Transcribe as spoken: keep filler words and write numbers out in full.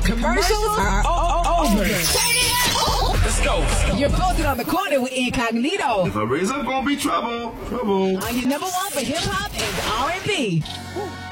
commercials are o- over. Let's go. You're posted on the corner with Incognito. If I raise up, gonna be trouble. Trouble. On your number one for hip hop and R and B.